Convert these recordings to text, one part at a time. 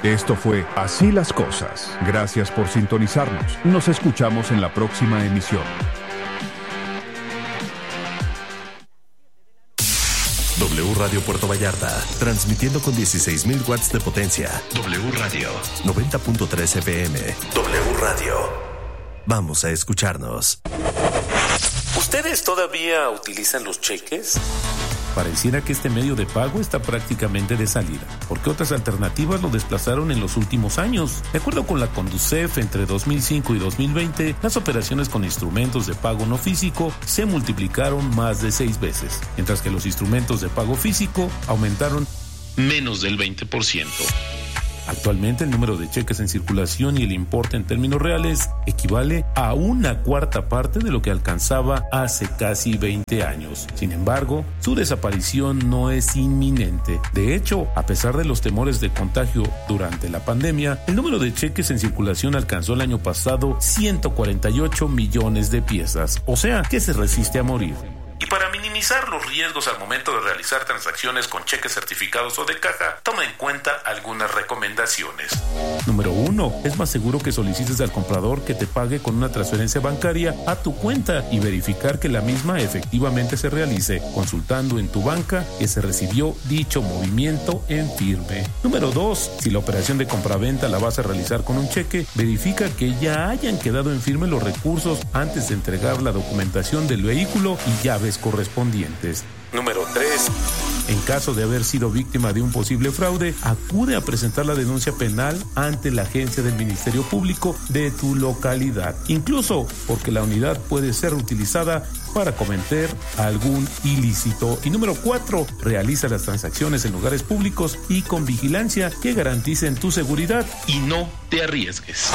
Esto fue Así las Cosas. Gracias por sintonizarnos. Nos escuchamos en la próxima emisión. W Radio Puerto Vallarta, transmitiendo con 16,000 watts de potencia. W Radio, 90.3 FM. W Radio. Vamos a escucharnos. ¿Ustedes todavía utilizan los cheques? Pareciera que este medio de pago está prácticamente de salida, porque otras alternativas lo desplazaron en los últimos años. De acuerdo con la Conducef, entre 2005 y 2020, las operaciones con instrumentos de pago no físico se multiplicaron más de 6 veces, mientras que los instrumentos de pago físico aumentaron menos del 20%. Actualmente el número de cheques en circulación y el importe en términos reales equivale a 1/4 parte de lo que alcanzaba hace casi 20 años. Sin embargo, su desaparición no es inminente. De hecho, a pesar de los temores de contagio durante la pandemia, el número de cheques en circulación alcanzó el año pasado 148 millones de piezas, o sea, que se resiste a morir. Y para minimizar los riesgos al momento de realizar transacciones con cheques certificados o de caja, toma en cuenta algunas recomendaciones. Número 1. Es más seguro que solicites al comprador que te pague con una transferencia bancaria a tu cuenta y verificar que la misma efectivamente se realice, consultando en tu banca que se recibió dicho movimiento en firme. Número 2. Si la operación de compraventa la vas a realizar con un cheque, verifica que ya hayan quedado en firme los recursos antes de entregar la documentación del vehículo y llaves correspondientes. Número 3. En caso de haber sido víctima de un posible fraude, acude a presentar la denuncia penal ante la agencia del Ministerio Público de tu localidad, incluso porque la unidad puede ser utilizada para cometer algún ilícito. Y número 4, realiza las transacciones en lugares públicos y con vigilancia que garanticen tu seguridad y no te arriesgues.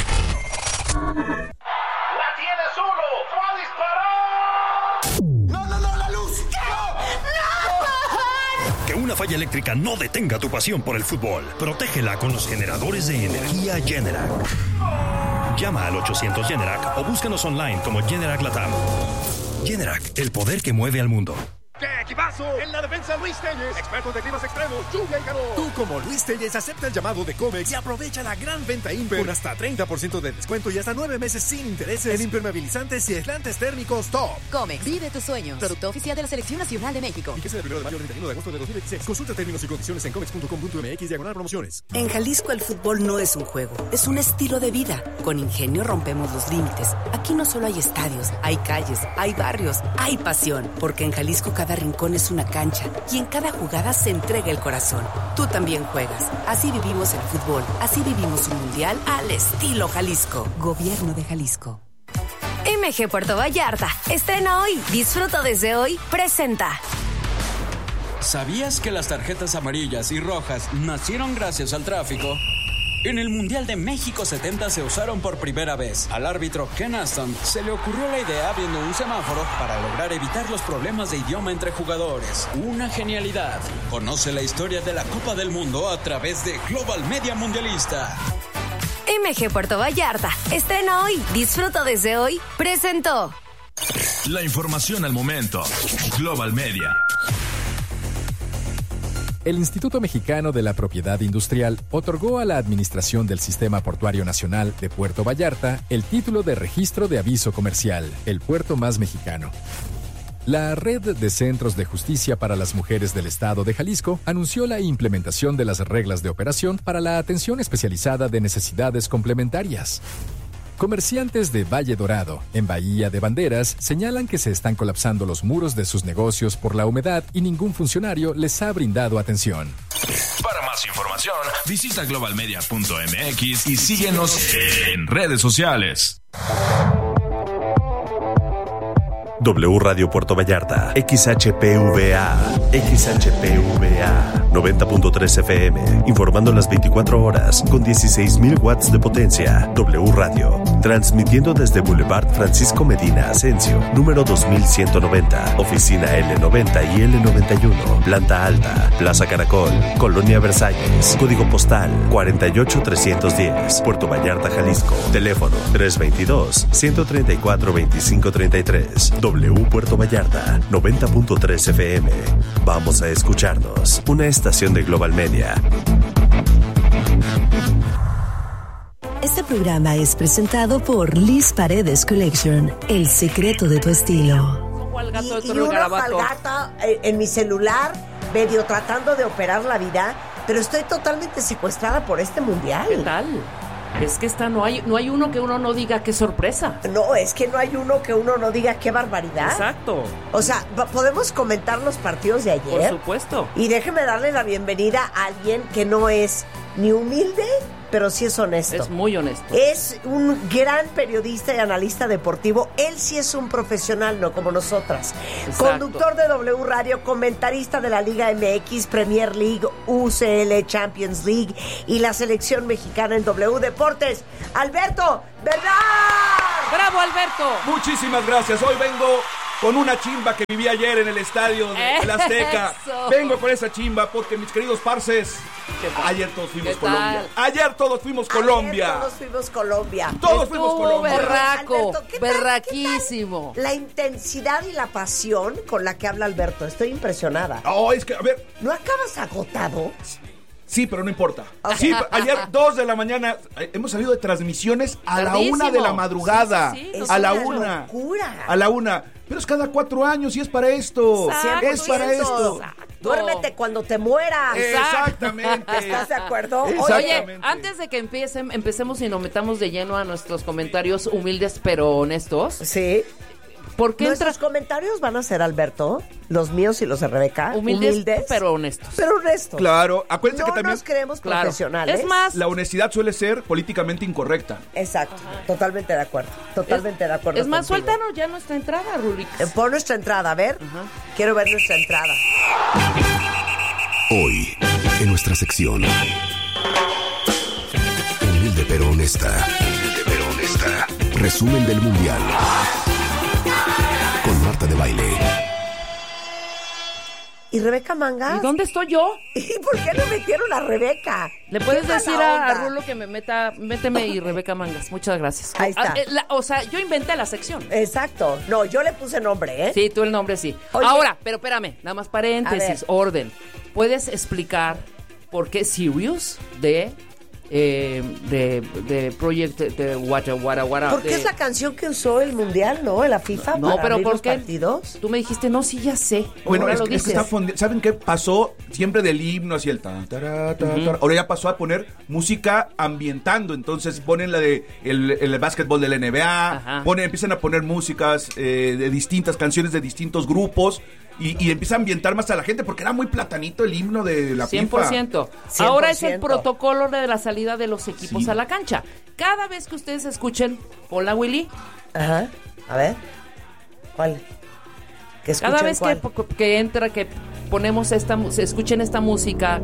Una falla eléctrica no detenga tu pasión por el fútbol. Protégela con los generadores de energía Generac. Llama al 800 Generac o búscanos online como Generac Latam. Generac, el poder que mueve al mundo. ¡Qué equipazo! En la defensa, Luis Telles, expertos de climas extremos, lluvia y calor. Tú, como Luis Telles, acepta el llamado de Comex y aprovecha la gran venta Imper con hasta 30% de descuento y hasta 9 meses sin intereses en impermeabilizantes y aislantes térmicos top. Comex, vive tus sueños. Producto oficial de la Selección Nacional de México. Y que sea del 1 de mayo al 31 de agosto de 2026. Consulta términos y condiciones en comex.com.mx/promociones. En Jalisco el fútbol no es un juego, es un estilo de vida. Con Ingenio rompemos los límites. Aquí no solo hay estadios, hay calles, hay barrios, hay pasión. Porque en Jalisco cada rincón es una cancha y en cada jugada se entrega el corazón. Tú también juegas. Así vivimos el fútbol. Así vivimos un mundial al estilo Jalisco. Gobierno de Jalisco. MG Puerto Vallarta. Estrena hoy. Disfruta desde hoy. Presenta. ¿Sabías que las tarjetas amarillas y rojas nacieron gracias al tráfico? En el Mundial de México 70 se usaron por primera vez. Al árbitro Ken Aston se le ocurrió la idea viendo un semáforo para lograr evitar los problemas de idioma entre jugadores. Una genialidad. Conoce la historia de la Copa del Mundo a través de Global Media Mundialista. MG Puerto Vallarta. Estrena hoy. Disfruta desde hoy. Presentó. La información al momento. Global Media. El Instituto Mexicano de la Propiedad Industrial otorgó a la Administración del Sistema Portuario Nacional de Puerto Vallarta el título de Registro de Aviso Comercial, el puerto más mexicano. La Red de Centros de Justicia para las Mujeres del Estado de Jalisco anunció la implementación de las reglas de operación para la atención especializada de necesidades complementarias. Comerciantes de Valle Dorado, en Bahía de Banderas, señalan que se están colapsando los muros de sus negocios por la humedad y ningún funcionario les ha brindado atención. Para más información, visita globalmedia.mx y síguenos en redes sociales. W Radio Puerto Vallarta, XHPVA, 90.3 FM, informando las 24 horas con 16,000 watts de potencia. W Radio, transmitiendo desde Boulevard Francisco Medina Asensio, número 2190, oficina L90 y L91, planta alta, Plaza Caracol, Colonia Versalles, código postal 48310, Puerto Vallarta, Jalisco, teléfono 322-134-2533. W Puerto Vallarta, 90.3 FM. Vamos a escucharnos. Una estación de Global Media. Este programa es presentado por Liz Paredes Collection, el secreto de tu estilo. Y una falgata en mi celular, medio tratando de operar la vida, pero estoy totalmente secuestrada por este mundial. ¿Qué tal? Es que no hay uno que uno no diga qué sorpresa. No, es que no hay uno que uno no diga qué barbaridad. Exacto. O sea, ¿podemos comentar los partidos de ayer? Por supuesto. Y déjeme darle la bienvenida a alguien que no es ni humilde, pero sí es honesto. Es muy honesto. Es un gran periodista y analista deportivo. Él sí es un profesional, no como nosotras. Exacto. Conductor de W Radio, comentarista de la Liga MX, Premier League, UCL Champions League y la selección mexicana en W Deportes. ¡Alberto Bernal! ¡Bravo, Alberto! Muchísimas gracias. Hoy vengo con una chimba que viví ayer en el estadio de la Azteca. Vengo con esa chimba porque, mis queridos parces, ayer todos fuimos Colombia. Ayer todos fuimos Colombia. Todos fuimos Colombia. Berraco, berraquísimo. La intensidad y la pasión con la que habla Alberto. Estoy impresionada. Oh, es que, a ver. ¿No acabas agotado? Sí, pero no importa. Okay. Sí, ayer 2 de la mañana hemos salido de transmisiones a la 1 de la madrugada. Sí, a la 1. A la 1. Pero es cada 4 años y es para esto. Exacto, es para esto. Exacto. Duérmete cuando te mueras. Exactamente. ¿Estás de acuerdo? Oye, antes de que empecemos y nos metamos de lleno a nuestros comentarios humildes pero honestos. Sí. ¿Por qué nuestros comentarios van a ser, Alberto, los míos y los de Rebeca? Humildes pero honestos. Pero honestos. Claro, acuérdense que también nos creemos profesionales. Es más, la honestidad suele ser políticamente incorrecta. Exacto, totalmente de acuerdo. Totalmente de acuerdo. Es más, suéltanos ya nuestra entrada, Rulix. Pon nuestra entrada, a ver. Quiero ver nuestra entrada. Hoy, en nuestra sección Humilde pero honesta. Humilde pero honesta. Resumen del Mundial. Con Marta de Baile. ¿Y Rebeca Mangas? ¿Y dónde estoy yo? ¿Y por qué no metieron a Rebeca? Le puedes decir a Rulo que méteme y Rebeca Mangas. Muchas gracias. Ahí está. O sea, yo inventé la sección. Exacto. No, yo le puse nombre, ¿eh? Sí, tú el nombre sí. Oye, ahora, pero espérame, nada más paréntesis, orden. ¿Puedes explicar por qué Sirius de Project de Wara? Porque es la canción que usó el Mundial, ¿no? En la FIFA. No, para pero ¿por qué? Partidos. Tú me dijiste, no, sí, ya sé. Bueno, es que está ¿saben qué pasó? Siempre del himno hacia el ahora ya pasó a poner música ambientando. Entonces ponen la de el básquetbol de la NBA, empiezan a poner músicas de distintas canciones de distintos grupos. Y empieza a ambientar más a la gente porque era muy platanito el himno de la 100%. FIFA. 100%. Ahora es el protocolo de la salida de los equipos a la cancha. Cada vez que ustedes escuchen, hola Willy. Ajá. A ver. ¿Cuál? Cada vez que entra, que ponemos escuchen esta música.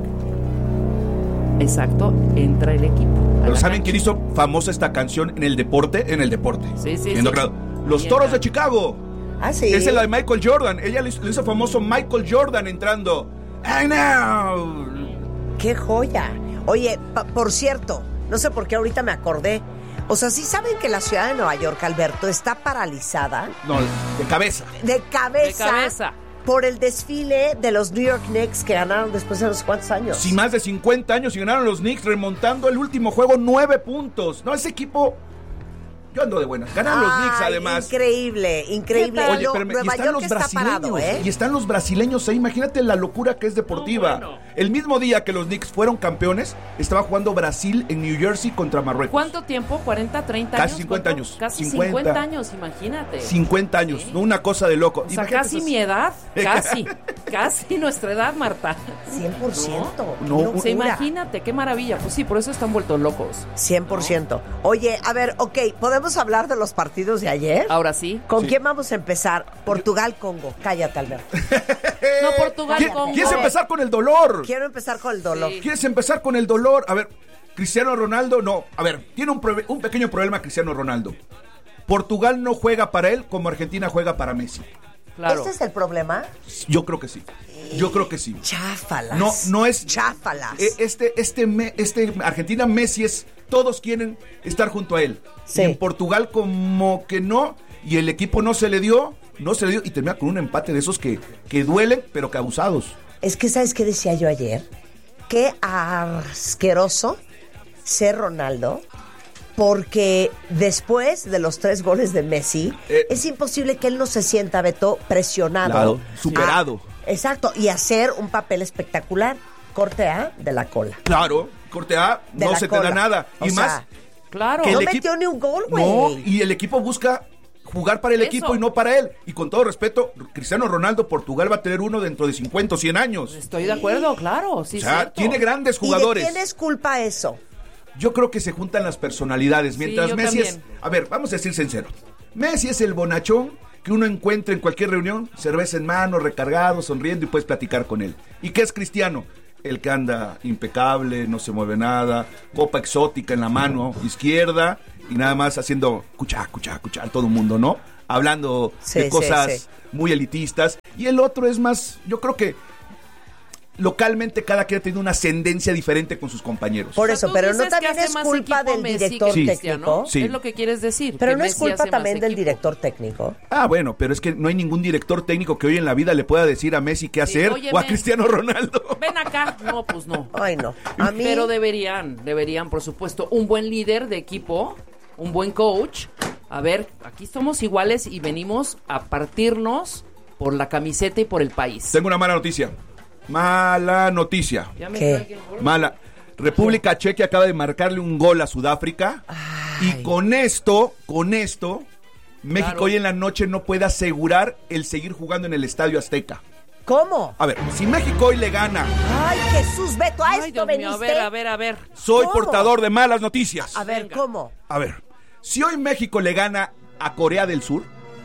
Exacto, entra el equipo. Pero ¿saben quién hizo famosa esta canción en el deporte? En el deporte. Sí. Los Toros de Chicago. Ah, sí. Es la de Michael Jordan. Ella le hizo famoso Michael Jordan entrando. I know. ¡Qué joya! Oye, por cierto, no sé por qué ahorita me acordé. O sea, ¿sí saben que la ciudad de Nueva York, Alberto, está paralizada? No, de cabeza. De cabeza. Por el desfile de los New York Knicks que ganaron después de no sé cuántos años. Sí, más de 50 años y ganaron los Knicks remontando el último juego 9 puntos. No, ese equipo... Yo ando de buenas. Ganan los Knicks, además. Increíble. Oye, pero Nueva York está parado, ¿eh? Y están los brasileños ahí. Imagínate la locura que es deportiva. No, bueno. El mismo día que los Knicks fueron campeones, estaba jugando Brasil en New Jersey contra Marruecos. ¿Cuánto tiempo? ¿40, 30 años? Casi 50 años. Casi 50 años, imagínate. 50 años, ¿sí? Una cosa de loco. O sea, casi mi edad. Casi nuestra edad, Marta. 100%. No, o sea, imagínate, qué maravilla. Pues sí, por eso están vueltos locos. 100%. ¿No? Oye, a ver, ¿podemos hablar de los partidos de ayer? Ahora sí. ¿Con quién vamos a empezar? Portugal-Congo. Cállate, Alberto. No, Portugal-Congo. ¿Quieres empezar con el dolor? Quiero empezar con el dolor. Sí. ¿Quieres empezar con el dolor? A ver, Cristiano Ronaldo, no. A ver, tiene un pequeño problema Cristiano Ronaldo. Portugal no juega para él como Argentina juega para Messi. Claro. ¿Este es el problema? Yo creo que sí. Cháfalas. No es cháfalas. Este Argentina Messi es, todos quieren estar junto a él. Sí. Y en Portugal como que no, y el equipo no se le dio y termina con un empate de esos que duelen, pero que abusados. Es que, ¿sabes qué decía yo ayer? Qué asqueroso ser Ronaldo porque después de los 3 goles de Messi, es imposible que él no se sienta, Beto, presionado. Claro, superado. Exacto, y hacer un papel espectacular. Corte A de la cola. Claro, corte A, no se te da nada. Y más, claro. No metió ni un gol, güey. No, y el equipo busca jugar para el equipo y no para él. Y con todo respeto, Cristiano Ronaldo, Portugal va a tener uno dentro de 50 o 100 años. Estoy de acuerdo, claro. Sí, o sea, cierto. tiene grandes jugadores. ¿Y de quién es culpa eso? Yo creo que se juntan las personalidades. Mientras Messi también. A ver, vamos a decir sincero. Messi es el bonachón que uno encuentra en cualquier reunión, cerveza en mano, recargado, sonriendo y puedes platicar con él. ¿Y qué es Cristiano? El que anda impecable, no se mueve nada, copa exótica en la mano izquierda y nada más haciendo cuchá, todo el mundo, ¿no? Hablando de cosas muy elitistas. Y el otro es más, yo creo que localmente cada quien ha tenido una ascendencia diferente con sus compañeros. Por eso, pero no también es culpa del director técnico. Sí. Es lo que quieres decir. Pero no es culpa también del director técnico. Ah, bueno, pero es que no hay ningún director técnico que hoy en la vida le pueda decir a Messi qué hacer o a Cristiano Ronaldo. Ven acá. No, pues no. Ay, no. A mí... Pero deberían, por supuesto, un buen líder de equipo, un buen coach. A ver, aquí somos iguales y venimos a partirnos por la camiseta y por el país. Tengo una mala noticia. Mala noticia. ¿Qué? Mala. República Checa acaba de marcarle un gol a Sudáfrica. Y con esto, México hoy en la noche no puede asegurar el seguir jugando en el Estadio Azteca. ¿Cómo? A ver, si México hoy le gana... ¡Ay, Jesús, Beto! ¿A esto veniste? A ver. Soy portador de malas noticias. A ver, ¿cómo? A ver, si hoy México le gana a Corea del Sur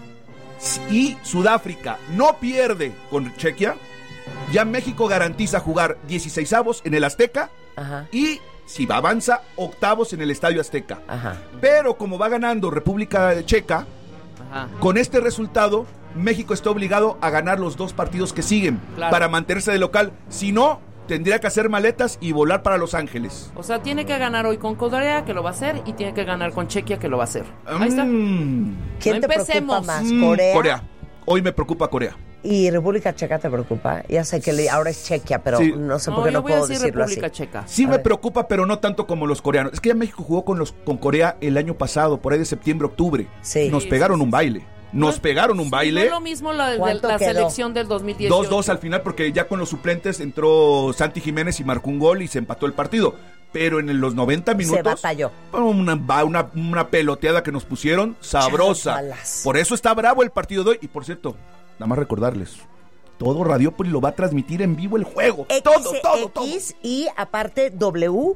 y Sudáfrica no pierde con Chequia, ya México garantiza jugar 16avos en el Azteca. Ajá. Y si avanza, octavos en el Estadio Azteca. Ajá. Pero como va ganando República Checa, con este resultado, México está obligado a ganar los 2 partidos que siguen para mantenerse de local. Si no, tendría que hacer maletas y volar para Los Ángeles. O sea, tiene que ganar hoy con Corea, que lo va a hacer, y tiene que ganar con Chequia, que lo va a hacer. Ahí está. ¿Quién te preocupa más? ¿Corea? Hoy me preocupa Corea. ¿Y República Checa te preocupa? Ya sé que ahora es Chequia, pero no sé por qué no puedo decirlo así. Checa. Sí me preocupa, pero no tanto como los coreanos. Es que ya México jugó con Corea el año pasado, por ahí de septiembre, octubre. Sí. Nos pegaron un baile. Nos pegaron un baile. No es lo mismo la selección del 2018. 2-2 al final, porque ya con los suplentes entró Santi Jiménez y marcó un gol y se empató el partido. Pero en los 90 minutos... Se batalló. Una peloteada que nos pusieron sabrosa. Chavalas. Por eso está bravo el partido de hoy. Y por cierto, nada más recordarles, todo Radiópolis lo va a transmitir en vivo el juego. Todo. Y aparte W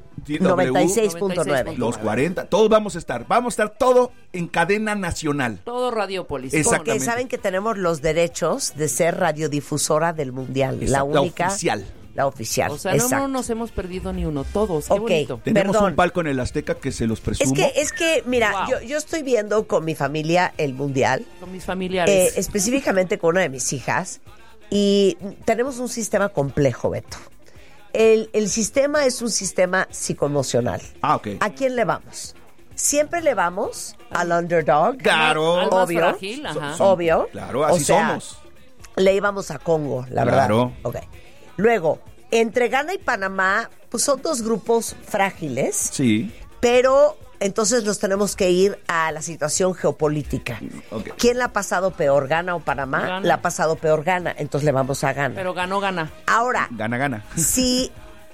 96.9. Los 40, todos vamos a estar todo en cadena nacional. Todo Radiópolis. Exactamente. Porque saben que tenemos los derechos de ser radiodifusora del Mundial. La única. La oficial. O sea, no nos hemos perdido ni uno, todos. Qué bonito. Tenemos un palco en el Azteca que se los presumo. Es que mira, yo estoy viendo con mi familia el Mundial. Con mis familiares. Específicamente con una de mis hijas. Y tenemos un sistema complejo, Beto. El sistema es un sistema psicoemocional. Ok. ¿A quién le vamos? Siempre le vamos al underdog. Claro. Al más frágil, obvio. Claro, así somos. Le íbamos a Congo, la verdad. Claro. Ok. Luego, entre Ghana y Panamá, pues son 2 grupos frágiles. Sí. Pero entonces nos tenemos que ir a la situación geopolítica. Okay. ¿Quién la ha pasado peor, Ghana o Panamá? Ghana. La ha pasado peor Ghana, entonces le vamos a Ghana. Pero gana. Ahora, gana. Si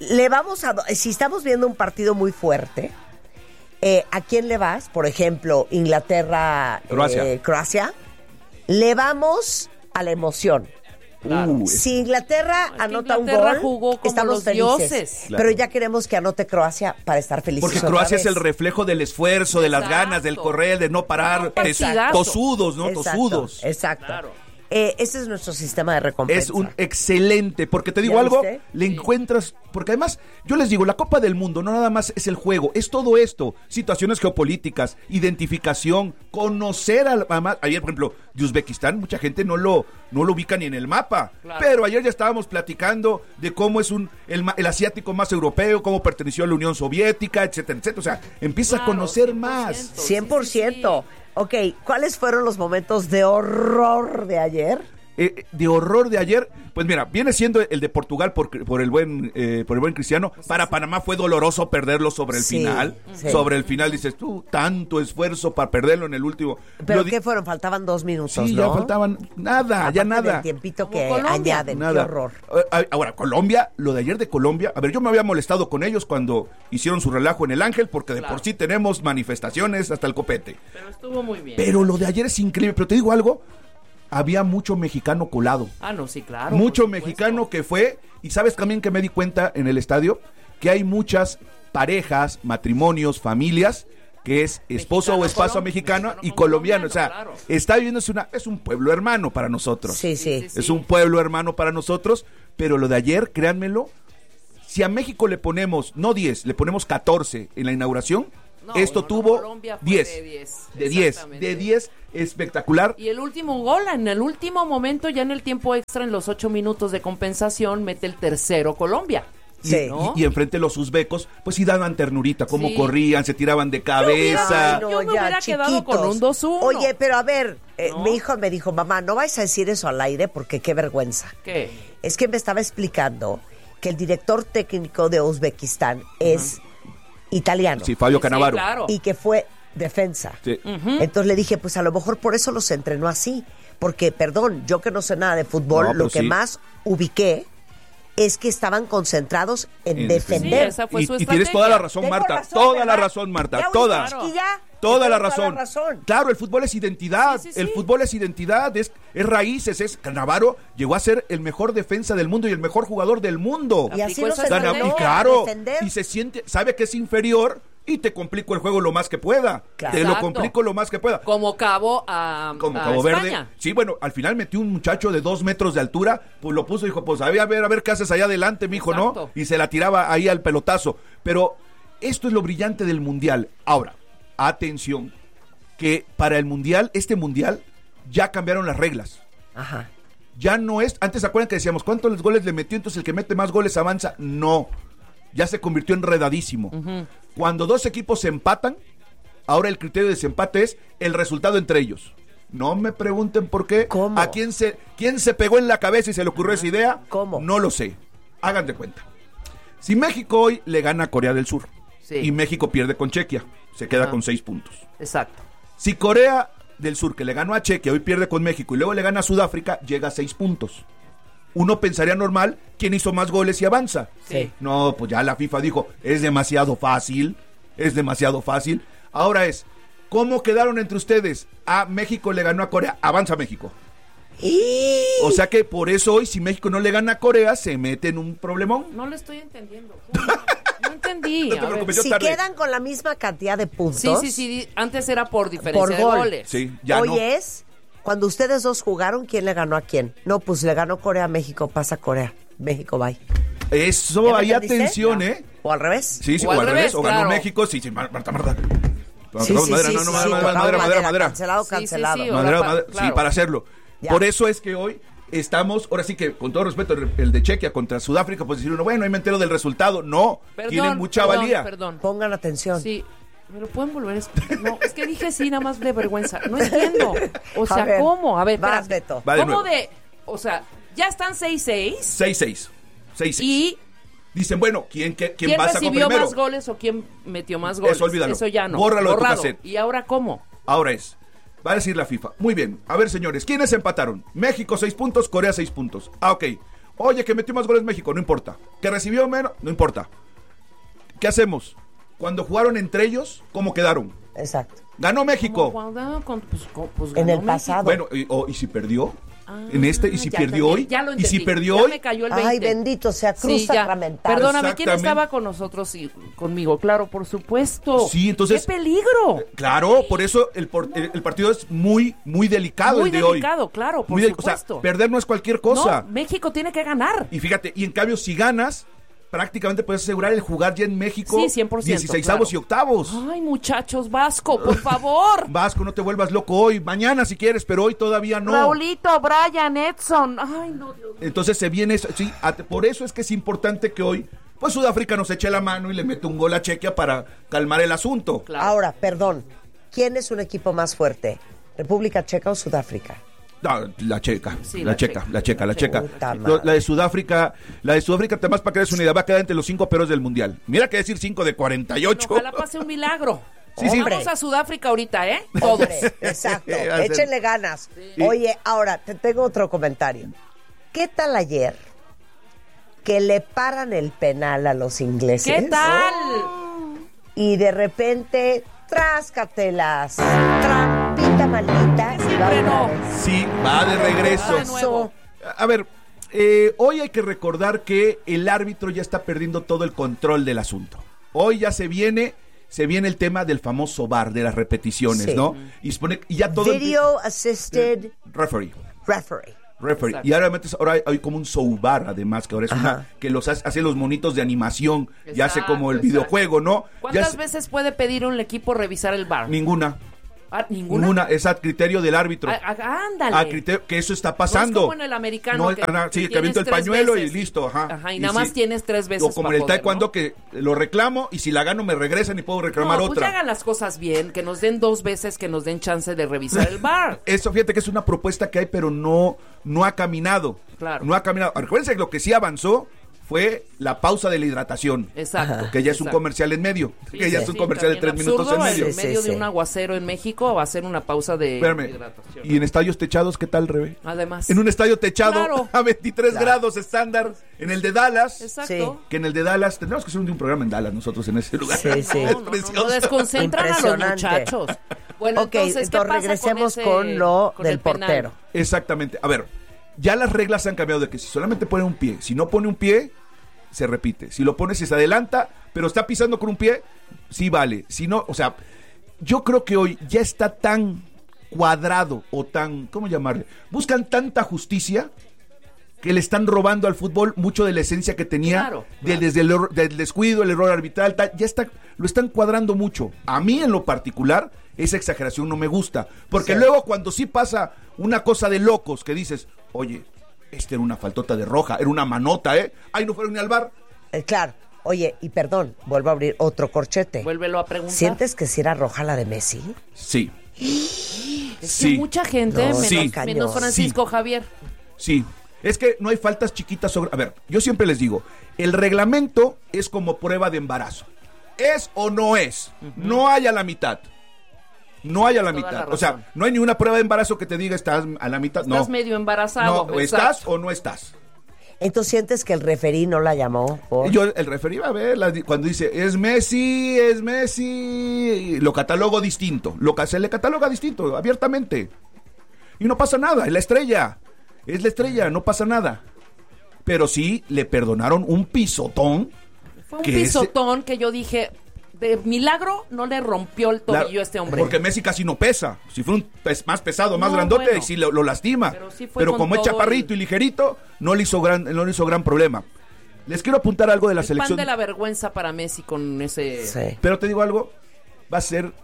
estamos viendo un partido muy fuerte, ¿a quién le vas? Por ejemplo, Inglaterra, Croacia. Le vamos a la emoción. Claro. Si Inglaterra anota un gol, jugó como estamos los felices. dioses. Claro. Pero ya queremos que anote Croacia para estar felices. Porque Croacia es el reflejo del esfuerzo, de las ganas, del correr, de no parar. Tosudos, ¿no? Tosudos. Exacto. Claro. Ese es nuestro sistema de recompensa. Es un excelente, porque te digo algo, le encuentras, porque además, yo les digo, la Copa del Mundo no nada más es el juego, es todo esto, situaciones geopolíticas, identificación, conocer ayer, por ejemplo, de Uzbekistán, mucha gente no lo ubica ni en el mapa, pero ayer ya estábamos platicando de cómo es el asiático más europeo, cómo perteneció a la Unión Soviética, etcétera, etcétera, o sea, empieza a conocer 100%, más. 100%. Ok, ¿cuáles fueron los momentos de horror de ayer? de horror de ayer, pues mira, viene siendo el de Portugal por el buen Cristiano. Para Panamá fue doloroso perderlo sobre el final. Sí. Sobre el final dices tú, tanto esfuerzo para perderlo en el último. ¿Pero qué fueron? Faltaban 2 minutos, sí, ¿no? ya faltaban nada. El tiempito que añaden, nada. Qué horror. Ahora, Colombia, lo de ayer de Colombia, a ver, yo me había molestado con ellos cuando hicieron su relajo en el Ángel, porque de por sí tenemos manifestaciones hasta el copete. Pero estuvo muy bien. Pero lo de ayer es increíble, pero te digo algo, había mucho mexicano colado. Ah, no, sí, claro. Mucho mexicano que fue, y sabes también que me di cuenta en el estadio, que hay muchas parejas, matrimonios, familias, que es esposo o esposa mexicana y colombiano. O sea, claro. Está viviendo, es un pueblo hermano para nosotros. Sí. Es un pueblo hermano para nosotros, pero lo de ayer, créanmelo, si a México le ponemos, no 10, le ponemos 14 en la inauguración, esto tuvo 10. De 10, espectacular. Y el último gol, en el último momento, ya en el tiempo extra, en los 8 minutos de compensación, mete el tercero Colombia. Sí. Y enfrente los uzbecos, pues sí daban ternurita, cómo corrían, se tiraban de cabeza. Yo me hubiera quedado con un 2-1. Oye, pero a ver, mi hijo me dijo, mamá, no vais a decir eso al aire porque qué vergüenza. ¿Qué? Es que me estaba explicando que el director técnico de Uzbekistán es italiano. Sí, Fabio Cannavaro. Sí, claro. Y que fue defensa. Sí. Entonces le dije, pues a lo mejor por eso los entrenó así. Porque, perdón, yo que no sé nada de fútbol, lo que más ubiqué es que estaban concentrados en defender. Sí, esa fue su y tienes toda la razón, Marta. Toda la razón, Marta. Toda. Toda la razón. Claro, el fútbol es identidad. Sí. El fútbol es identidad, es raíces. Cannavaro llegó a ser el mejor defensa del mundo y el mejor jugador del mundo. Y así los entrenó, y claro, y se siente, sabe que es inferior y te complico el juego lo más que pueda. Claro. Te lo complico lo más que pueda. Como Cabo Cabo Verde. Sí, bueno, al final metió un muchacho de 2 metros de altura, pues lo puso y dijo, pues a ver qué haces allá adelante, mijo, ¿no? Y se la tiraba ahí al pelotazo. Pero esto es lo brillante del Mundial. Ahora, atención, que para el Mundial, este Mundial, ya cambiaron las reglas. Ajá. Ya no es, antes se acuerdan que decíamos, ¿cuántos goles le metió? Entonces el que mete más goles avanza. No, ya se convirtió enredadísimo. Cuando 2 equipos se empatan, ahora el criterio de desempate es el resultado entre ellos. No me pregunten por qué. ¿Cómo? ¿A quién se pegó en la cabeza y se le ocurrió esa idea? ¿Cómo? No lo sé. Hagan de cuenta. Si México hoy le gana a Corea del Sur y México pierde con Chequia, se queda con 6 puntos. Exacto. Si Corea del Sur, que le ganó a Chequia, hoy pierde con México y luego le gana a Sudáfrica, llega a 6 puntos. Uno pensaría normal, ¿quién hizo más goles y avanza? Sí. No, pues ya la FIFA dijo, es demasiado fácil. Ahora es, ¿cómo quedaron entre ustedes? México le ganó a Corea, avanza México. O sea que por eso hoy, si México no le gana a Corea, se mete en un problemón. No lo estoy entendiendo. No entendí. No te preocupes, si quedan con la misma cantidad de puntos. Sí. Antes era por diferencia de goles. Sí, ya hoy no. es, cuando ustedes dos jugaron, ¿quién le ganó a quién? No, pues le ganó Corea a México, pasa Corea. México, bye. Eso, hay atención, ¿no? O al revés. Sí, o al revés. O ganó México, sí, Marta. Sí, madera. Cancelado. Sí, para hacerlo. Ya. Por eso es que hoy estamos, ahora sí que con todo respeto, el de Chequia contra Sudáfrica, pues decir uno, bueno, ahí me entero del resultado. No, tiene mucha valía. Perdón. Pongan atención. Sí, ¿me lo pueden volver a explicar? No, es que dije sí, nada más de vergüenza. No entiendo. O sea, ver, ¿cómo? A ver, vas, Beto. ¿Cómo o sea, ya están 6-6? 6-6. Y dicen, bueno, ¿quién pasa con primero? ¿Quién recibió más goles o quién metió más goles? Eso olvídalo. Eso ya no. Bórralo de tu cassette. ¿Y ahora cómo? Ahora va a decir la FIFA. Muy bien. A ver, señores, ¿quiénes empataron? México 6 puntos, Corea 6 puntos. Ok. Oye, que metió más goles México, no importa. Que recibió menos, no importa. ¿Qué hacemos? Cuando jugaron entre ellos, ¿cómo quedaron? Exacto. Ganó México. Pues en el pasado. Bueno, ¿y si perdió? ¿y si perdió hoy? Ya lo entendí. ¿Y si perdió hoy? Me cayó el 20. Ay, bendito sea Cruz sacramental. Perdóname, ¿quién estaba con nosotros y conmigo? Claro, por supuesto. Sí, entonces. ¡Qué peligro! Claro, por eso el partido es muy, muy delicado muy el de hoy. Muy delicado, claro, por supuesto. O sea, perder no es cualquier cosa. No, México tiene que ganar. Y fíjate, y en cambio, si ganas, prácticamente puedes asegurar el jugar ya en México. Sí, 100%. 16avos y octavos. Ay, muchachos, Vasco, por favor. Vasco, no te vuelvas loco hoy. Mañana si quieres, pero hoy todavía no. Raulito, Brian, Edson. Ay, no, Dios mío. Entonces se viene eso. Sí, por eso es que es importante que hoy, pues Sudáfrica nos eche la mano y le mete un gol a Chequia para calmar el asunto. Claro. Ahora, perdón, ¿quién es un equipo más fuerte? ¿República Checa o Sudáfrica? No, la checa. Sí, la checa. Puta madre. La de Sudáfrica, además, para que des una idea, va a quedar entre los 5 peores del mundial. Mira que decir 5 de 48. Ojalá pase un milagro. Sí. Vamos a Sudáfrica ahorita, ¿eh? Todos. Exacto. Échenle ganas. Sí. Oye, ahora, te tengo otro comentario. ¿Qué tal ayer que le paran el penal a los ingleses? ¿Qué tal? Y de repente, tráscatelas, trampita maldita. Sí, va de regreso. A ver, hoy hay que recordar que el árbitro ya está perdiendo todo el control del asunto. Hoy ya se viene el tema del famoso VAR, de las repeticiones, ¿no? Y ya todo Video Assisted Referee. Exacto. Y ahora hay como un soundbar, además, que ahora es que los hace los monitos de animación, y hace como el videojuego, ¿no? ¿Cuántas veces puede pedir un equipo revisar el VAR? Ninguna. ¿Ninguna? Es a criterio del árbitro. Ándale. A criterio, que eso está pasando. No es como en el americano. Que aviento el pañuelo veces. Y listo. Y nada más tienes 3 veces. O como en el taekwondo, ¿no? Que lo reclamo y si la gano me regresan y puedo reclamar otra. Pues hagan las cosas bien, que nos den 2 veces, que nos den chance de revisar el VAR. Eso, fíjate que es una propuesta que hay, pero no ha caminado. Claro. No ha caminado. Acuérdense que lo que sí avanzó fue la pausa de la hidratación. Exacto. Que ya es un comercial en medio. Que ya es un comercial de 3 minutos en medio. En medio de un aguacero en México va a ser una pausa de hidratación. ¿Y en estadios techados qué tal, Rebe? Además. En un estadio techado a 23 grados estándar. En el de Dallas. Exacto. Que en el de Dallas, tendremos que hacer un programa en Dallas nosotros en ese lugar. Sí. No desconcentran a los muchachos. Bueno, entonces, ¿qué pasa regresemos con lo del portero. Exactamente. A ver, ya las reglas han cambiado de que si solamente pone un pie, si no pone un pie, se repite. Si lo pone, si se adelanta, pero está pisando con un pie, sí vale. Si no, o sea, yo creo que hoy ya está tan cuadrado o tan, ¿cómo llamarle? Buscan tanta justicia que le están robando al fútbol mucho de la esencia que tenía desde del descuido, el error arbitral, ya lo están cuadrando mucho. A mí en lo particular, esa exageración no me gusta, porque luego cuando sí pasa una cosa de locos que dices, oye, era una faltota de roja, era una manota, ay, no fueron ni al VAR. Claro. Oye, y perdón, vuelvo a abrir otro corchete. Vuélvelo a preguntar. ¿Sientes que si era roja la de Messi? Sí. Es que mucha gente, menos Francisco Javier. Sí. Es que no hay faltas chiquitas sobre... A ver, yo siempre les digo, el reglamento es como prueba de embarazo. ¿Es o no es? No hay a la mitad. No hay a la mitad. O sea, no hay ninguna prueba de embarazo que te diga estás a la mitad. Estás medio embarazado. No, estás o no estás. Entonces, ¿sientes que el referí no la llamó? El referí va a ver cuando dice, es Messi, lo catalogo distinto. Se le cataloga distinto, abiertamente. Y no pasa nada, es la estrella, no pasa nada. Pero sí le perdonaron un pisotón. Fue un pisotón que yo dije... De milagro no le rompió el tobillo a este hombre. Porque Messi casi no pesa. Si fuera más pesado, más grandote, sí lo lastima. Pero como es chaparrito y ligerito, no le hizo gran problema. Les quiero apuntar algo de la selección. Pan de la vergüenza para Messi con ese... Sí. Pero te digo algo, va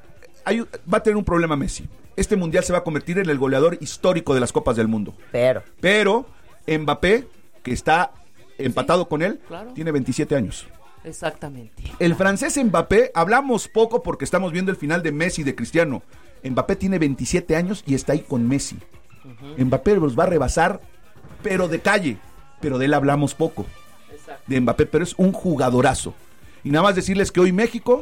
a tener un problema Messi. Este mundial se va a convertir en el goleador histórico de las Copas del Mundo. Pero Mbappé, que está empatado con él, tiene 27 años. Exactamente. El francés Mbappé, hablamos poco porque estamos viendo el final de Messi y de Cristiano. Mbappé tiene 27 años y está ahí con Messi. Mbappé los va a rebasar, pero de calle. Pero de él hablamos poco. Exacto. De Mbappé, pero es un jugadorazo. Y nada más decirles que hoy México,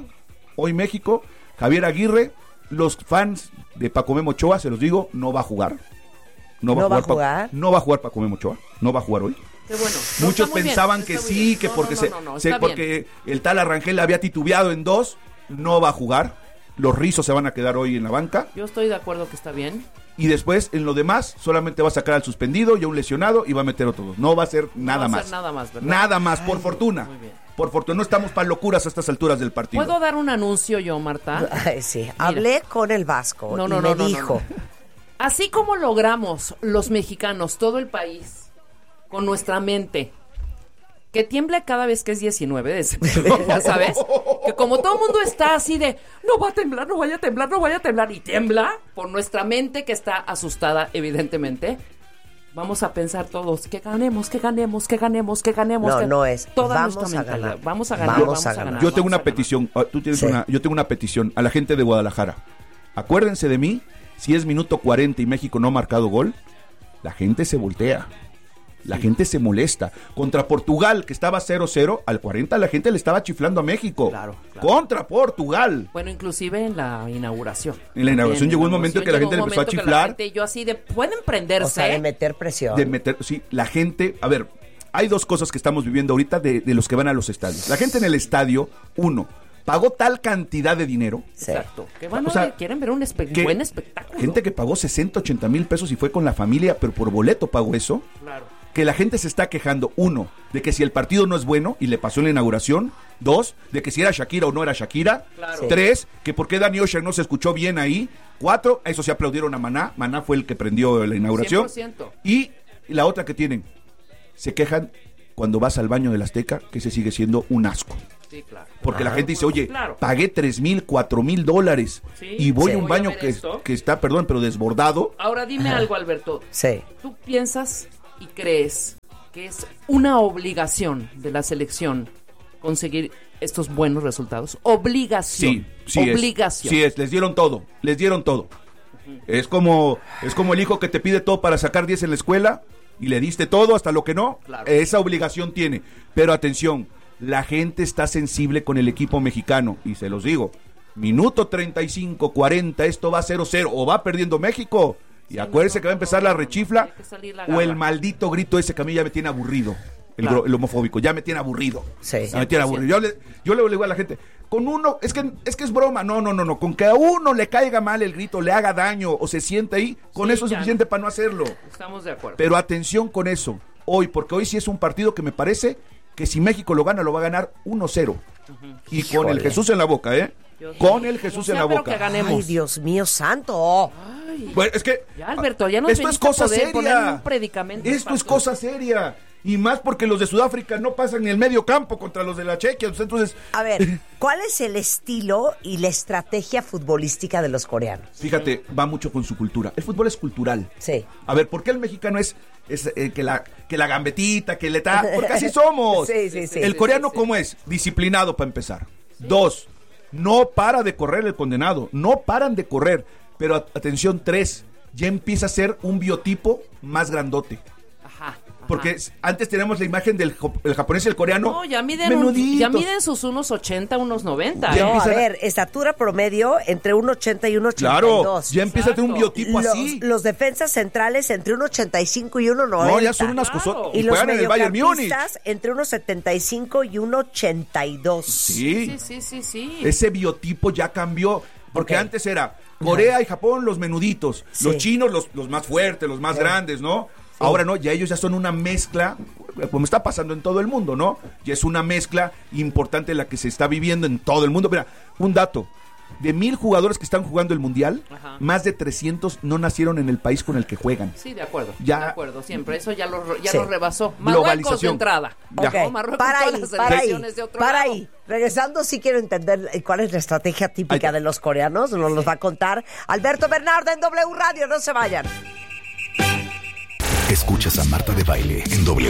Javier Aguirre, los fans de Paco Memo Ochoa, se los digo, no va a jugar. No va a jugar Paco Memo Ochoa. No va a jugar hoy. Qué bueno. Muchos pensaban que sí, que porque porque el tal Arrangel había titubeado en 2, no va a jugar. Los rizos se van a quedar hoy en la banca. Yo estoy de acuerdo que está bien. Y después, en lo demás, solamente va a sacar al suspendido y a un lesionado y va a meter otro. No va a ser nada más. ¿verdad? Nada más, por fortuna. Muy bien. Por fortuna, no estamos para locuras a estas alturas del partido. ¿Puedo dar un anuncio yo, Marta? Ay, sí. Hablé con el Vasco y me dijo. Así como logramos los mexicanos, todo el país, con nuestra mente, que tiembla cada vez que es 19 de septiembre, ya sabes, que como todo el mundo está así de, no va a temblar, no vaya a temblar, no vaya a temblar, y tiembla por nuestra mente que está asustada, evidentemente, vamos a pensar todos, que ganemos. No es, toda vamos nuestra a mentalidad. ganar. Vamos a ganar. Yo tengo una petición, yo tengo una petición a la gente de Guadalajara. Acuérdense de mí, si es minuto 40 y México no ha marcado gol, la gente se voltea. La gente se molesta. Contra Portugal, que estaba 0-0, al 40 la gente le estaba chiflando a México. Claro. Contra Portugal. Bueno, inclusive en la inauguración. En la inauguración llegó un momento que la gente le empezó a chiflar. Yo así de, pueden prenderse. O sea, de meter presión. Sí, la gente, a ver, hay dos cosas que estamos viviendo ahorita de los que van a los estadios. La gente en el estadio, uno, pagó tal cantidad de dinero. Exacto. Que van quieren ver un buen espectáculo. Gente que pagó 60, 80 mil pesos y fue con la familia, pero por boleto pagó eso. Claro. Que la gente se está quejando, uno, de que si el partido no es bueno, y le pasó en la inauguración. Dos, de que si era Shakira o no era Shakira. Claro. Tres, que por qué Danny Ocean no se escuchó bien ahí. Cuatro, eso se aplaudieron a Maná. Maná fue el que prendió la inauguración. 100%. Y la otra que tienen, se quejan cuando vas al baño del Azteca, que ese sigue siendo un asco. Sí, claro. Porque la gente dice, oye, claro, pagué $3,000, $4,000 y voy a un baño que está, perdón, pero desbordado. Ahora dime algo, Alberto. Sí. ¿Tú piensas y crees que es una obligación de la selección conseguir estos buenos resultados? Obligación. Sí, obligación. Sí es, les dieron todo. Es como el hijo que te pide todo para sacar 10 en la escuela y le diste todo hasta lo que no. Claro. Esa obligación tiene. Pero atención, la gente está sensible con el equipo mexicano y se los digo, minuto 35, 40, esto va 0-0 o va perdiendo México. Y acuérdense que va a empezar la rechifla o el maldito grito ese que a mí ya me tiene aburrido. El homofóbico, ya me tiene aburrido. Sí. Ya me tiene aburrido. Yo le digo a la gente, con uno, es que es broma. No. Con que a uno le caiga mal el grito, le haga daño o se siente ahí, con eso es suficiente para no hacerlo. Estamos de acuerdo. Pero atención con eso, porque hoy sí es un partido que me parece que si México lo gana, lo va a ganar 1-0. Y con el Jesús en la boca, ¿eh? Con el Jesús en la boca. Ay, Dios mío santo. Bueno, es que ya, Alberto, ya nos esto es cosa seria. Un predicamento. Esto es cosa seria. Y más porque los de Sudáfrica no pasan ni el medio campo contra los de la Chequia. Entonces, a ver, ¿cuál es el estilo y la estrategia futbolística de los coreanos? Fíjate, va mucho con su cultura. El fútbol es cultural. Sí. A ver, ¿por qué el mexicano es que la gambetita, que le está? Porque así somos. Sí. El coreano, ¿cómo es? Disciplinado para empezar. Sí. Dos, no para de correr el condenado. No paran de correr. Pero atención, tres, ya empieza a ser un biotipo más grandote. Ajá. Porque antes teníamos la imagen del japonés y el coreano. No, ya miden sus 1.80, 1.90. No, a ver, estatura promedio entre 1.80 y 1.82. Claro, ya empieza a tener un biotipo así. Los defensas centrales entre 1.85 y 1.90. No, ya son unas cosas. Y los mediocampistas entre 1.75 y 1.82. Sí. Ese biotipo ya cambió. Porque antes era Corea y Japón los menuditos. Sí. Los chinos los más fuertes, los más grandes, ¿no? Sí. Ahora no, ya ellos ya son una mezcla, como está pasando en todo el mundo, ¿no? Ya es una mezcla importante la que se está viviendo en todo el mundo. Mira, un dato, de 1,000 jugadores que están jugando el Mundial, más de 300 no nacieron en el país con el que juegan. Sí, de acuerdo, ya, siempre, eso ya lo rebasó. Marruecos de entrada. Okay. Para ahí. Regresando, sí quiero entender cuál es la estrategia típica de los coreanos, nos los va a contar Alberto Bernardo en W Radio, no se vayan. Escuchas a Marta de Baile en W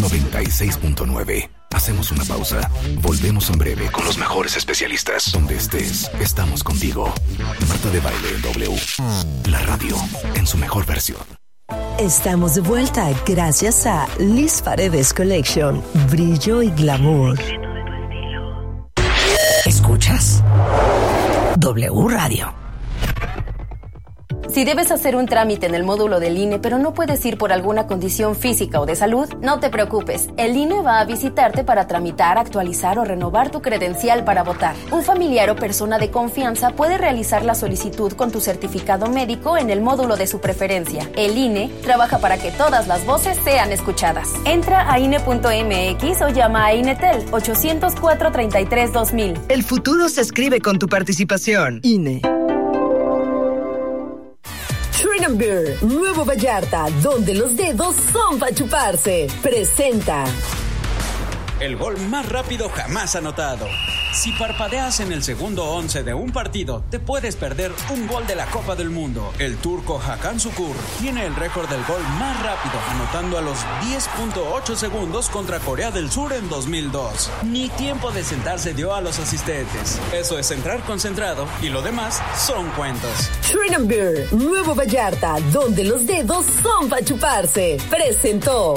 96.9. Hacemos una pausa. Volvemos en breve con los mejores especialistas. Donde estés, estamos contigo. Marta de Baile en W. La radio en su mejor versión. Estamos de vuelta gracias a Liz Paredes Collection. Brillo y glamour. ¿Escuchas? W Radio. Si debes hacer un trámite en el módulo del INE, pero no puedes ir por alguna condición física o de salud, no te preocupes. El INE va a visitarte para tramitar, actualizar o renovar tu credencial para votar. Un familiar o persona de confianza puede realizar la solicitud con tu certificado médico en el módulo de su preferencia. El INE trabaja para que todas las voces sean escuchadas. Entra a INE.mx o llama a INETEL 800-433-2000. El futuro se escribe con tu participación. INE. Shrink Beer, Nuevo Vallarta, donde los dedos son para chuparse. Presenta. el gol más rápido jamás anotado. Si parpadeas en el segundo 11 de un partido, te puedes perder un gol de la Copa del Mundo. El turco Hakan Şükür tiene el récord del gol más rápido, anotando a los 10.8 segundos contra Corea del Sur en 2002. Ni tiempo de sentarse dio a los asistentes. Eso es entrar concentrado y lo demás son cuentos. Shrine Beer, Nuevo Vallarta, donde los dedos son para chuparse. Presentó.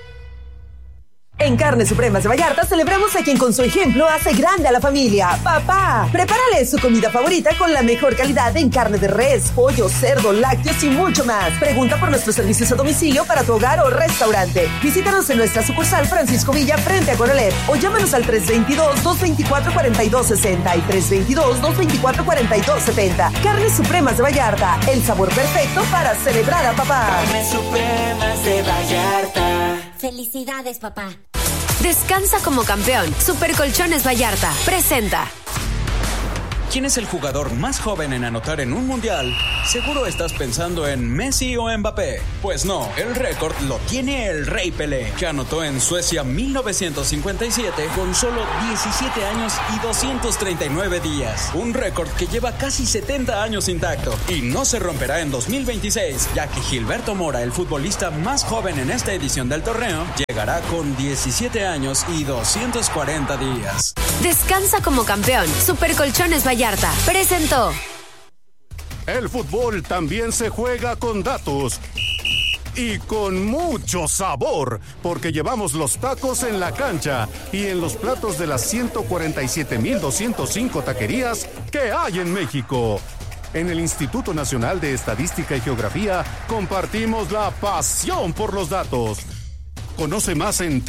En Carnes Supremas de Vallarta celebramos a quien con su ejemplo hace grande a la familia. Papá, prepárale su comida favorita con la mejor calidad en carne de res, pollo, cerdo, lácteos y mucho más. Pregunta por nuestros servicios a domicilio para tu hogar o restaurante. Visítanos en nuestra sucursal Francisco Villa frente a Coralet o llámanos al 322-224-4260 y 322-224-4270. Carnes Supremas de Vallarta, el sabor perfecto para celebrar a papá. Carnes Supremas de Vallarta. Felicidades, papá. Descansa como campeón. Super Colchones Vallarta presenta. ¿Quién es el jugador más joven en anotar en un mundial? Seguro estás pensando en Messi o Mbappé. Pues no, el récord lo tiene el Rey Pelé, que anotó en Suecia 1957 con solo 17 años y 239 días. Un récord que lleva casi 70 años intacto y no se romperá en 2026, ya que Gilberto Mora, el futbolista más joven en esta edición del torneo, llegará con 17 años y 240 días. Descansa como campeón. Super Colchones Vallarta presentó. El fútbol también se juega con datos y con mucho sabor, porque llevamos los tacos en la cancha y en los platos de las 147,205 taquerías que hay en México. En el Instituto Nacional de Estadística y Geografía compartimos la pasión por los datos. Conoce más en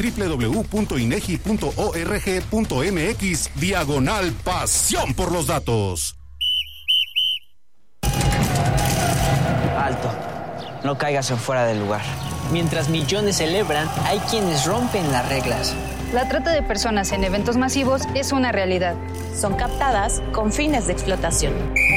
www.inegi.org.mx/pasión por los datos. Alto, no caigas en fuera del lugar. Mientras millones celebran, hay quienes rompen las reglas. La trata de personas en eventos masivos es una realidad. Son captadas con fines de explotación.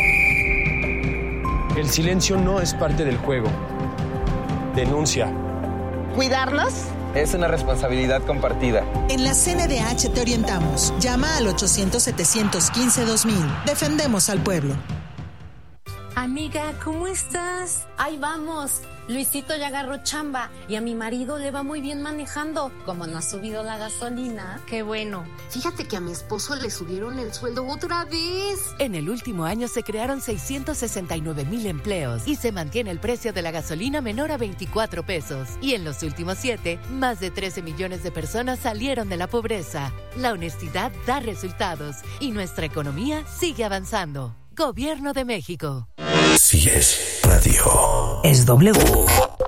El silencio no es parte del juego. Denuncia. ¿Cuidarnos? Es una responsabilidad compartida. En la CNDH te orientamos. Llama al 800-715-2000. Defendemos al pueblo. Amiga, ¿cómo estás? Ahí vamos. Luisito ya agarró chamba y a mi marido le va muy bien manejando. Como no ha subido la gasolina. Qué bueno. Fíjate que a mi esposo le subieron el sueldo otra vez. En el último año se crearon 669,000 empleos y se mantiene el precio de la gasolina menor a 24 pesos. Y en los últimos 7, más de 13 millones de personas salieron de la pobreza. La honestidad da resultados y nuestra economía sigue avanzando. Gobierno de México. Si es radio. Es W.